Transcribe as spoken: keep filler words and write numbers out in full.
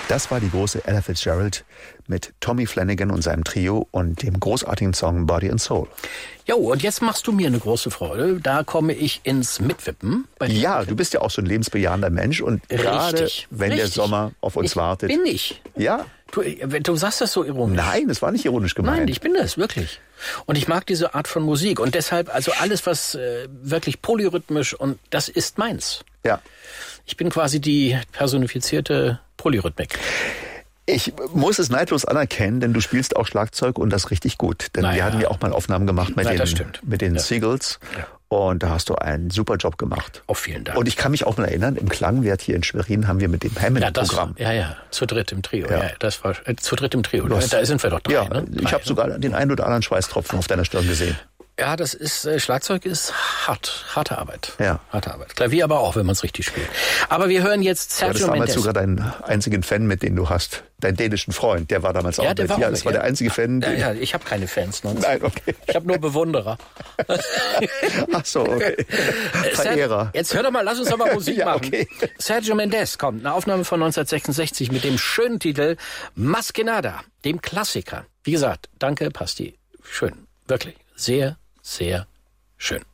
Das war die große Ella Fitzgerald mit Tommy Flanagan und seinem Trio und dem großartigen Song Body and Soul. Jo, und jetzt machst du mir eine große Freude. Da komme ich ins Mitwippen. Bei Ja, Mitwippen. du bist ja auch so ein lebensbejahender Mensch und gerade Richtig, wenn richtig. der Sommer auf uns ich wartet. Bin ich. Ja. Du, du sagst das so ironisch. Nein, das war nicht ironisch gemeint. Nein, ich bin das, wirklich. Und ich mag diese Art von Musik. Und deshalb, also alles, was äh, wirklich polyrhythmisch und das ist meins. Ja. Ich bin quasi die personifizierte Polyrhythmik. Ich muss es neidlos anerkennen, denn du spielst auch Schlagzeug und das richtig gut. Denn Naja. wir hatten ja auch mal Aufnahmen gemacht mit Na, das den, stimmt. mit den Ja. Seagulls. Ja. Und da hast du einen super Job gemacht. Auch vielen Dank. Und ich kann mich auch mal erinnern, im Klangwert hier in Schwerin haben wir mit dem ja, das, Hammond-Programm. ja, ja, zu dritt im Trio. Ja. Ja, das war äh, zu dritt im Trio. Du hast- Da sind wir doch drei. Ja, ne? ich Drei, habe ne? sogar den einen oder anderen Schweißtropfen auf deiner Stirn gesehen. Ja, das ist, äh, Schlagzeug ist hart, harte Arbeit. Ja. Harte Arbeit. Klavier aber auch, wenn man es richtig spielt. Aber wir hören jetzt Ja, das Sergio war damals Mendes. sogar deinen einzigen Fan, mit dem du hast. Deinen dänischen Freund, der war damals auch Ja, der mit. war Ja, auch das mit, war ja. der einzige Fan. Ja, den- ja, ich habe keine Fans. Ne? Nein, okay. Ich habe nur Bewunderer. Ach so, okay. Äh, Verehrer. Ser- Jetzt hör doch mal, lass uns doch mal Musik Ja, machen. okay. Sergio Mendes kommt, eine Aufnahme von neunzehnhundertsechsundsechzig mit dem schönen Titel Más que nada, dem Klassiker. Wie gesagt, danke, Pasti. Schön, wirklich, sehr, sehr schön.